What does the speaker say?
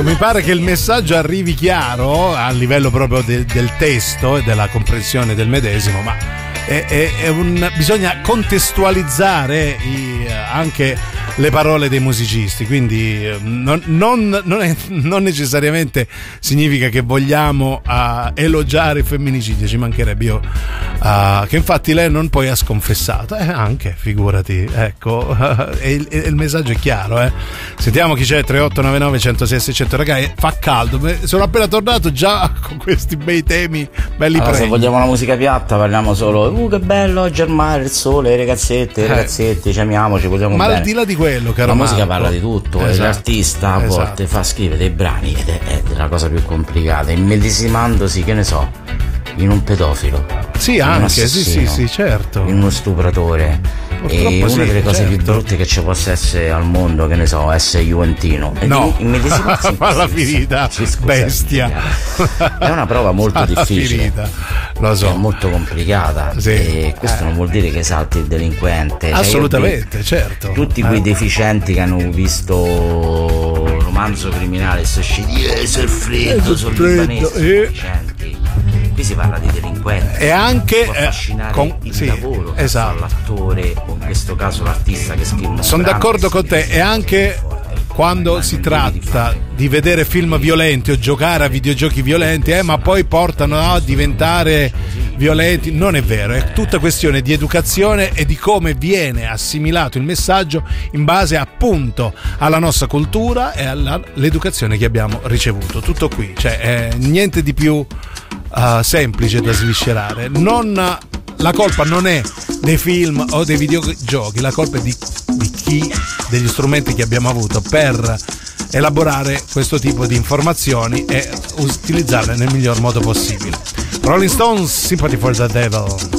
Ecco, mi pare che il messaggio arrivi chiaro a livello proprio del testo e della comprensione del medesimo, ma bisogna contestualizzare anche le parole dei musicisti, quindi non necessariamente significa che vogliamo elogiare il femminicidio, ci mancherebbe. Io che infatti lei non poi ha sconfessato, anche figurati, ecco, il messaggio è chiaro. Sentiamo chi c'è. 3899 106 600. Ragazzi, fa caldo, sono appena tornato già con questi bei temi belli. Allora, se vogliamo la musica piatta parliamo solo che bello oggi al mare, il sole, le ragazzette, i ragazzetti, ci amiamoci, vogliamo ma bene. Al di là di quello, caro la Marco, musica parla di tutto, esatto, l'artista a volte fa scrivere dei brani ed è la cosa più complicata, immedesimandosi, che ne so, in un pedofilo, sì, in anche, un sì, certo, in uno stupratore. E una delle cose più brutte che ci possa essere al mondo, che ne so, essere juventino. No, immedesimarsi la finita, bestia. È una prova molto difficile, finita. Lo so. È molto complicata, sì. E questo non vuol dire che esalti il delinquente. Assolutamente, certo. Tutti quei deficienti che hanno visto Romanzo Criminale, sto essere freddo, sono libanesi, deficienti. Qui si parla di delinquenti e anche può affascinare il lavoro, esatto, l'attore o in questo caso l'artista che scrive. Sono d'accordo con te, e anche quando si tratta di vedere film violenti o giocare a videogiochi violenti, ma poi portano a diventare violenti, non è vero, è tutta questione di educazione e di come viene assimilato il messaggio in base appunto alla nostra cultura e all'educazione che abbiamo ricevuto. Tutto qui, cioè niente di più semplice da sviscerare. La colpa non è dei film o dei videogiochi, la colpa è di chi, degli strumenti che abbiamo avuto per elaborare questo tipo di informazioni e utilizzarle nel miglior modo possibile. Rolling Stones, Sympathy for the Devil.